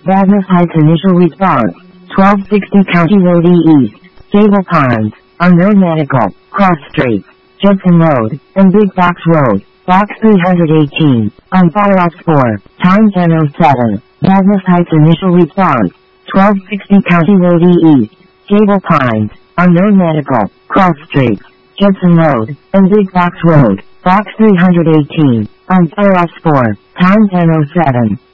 Vadnais Heights initial response, 1260 County Road E East, Gable Pines, Unknown Medical, Cross Street, Judson Road, and Big Box Road, Box 318, on follow-up 4, time 10:07, Vadnais Heights initial response, 1260 County Road E East, Gable Pines, Unknown Medical, Cross Street, Judson Road, and Big Box Road, Box 318, on follow-up 4, time 10:07.